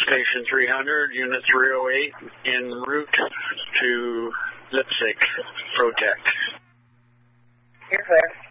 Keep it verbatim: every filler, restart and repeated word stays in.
Station three hundred, Unit three oh eight, en route to Leipzig. Protect. You're clear.